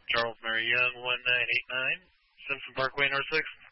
Charles Mary Young, 1989, Simpson Parkway, North 6.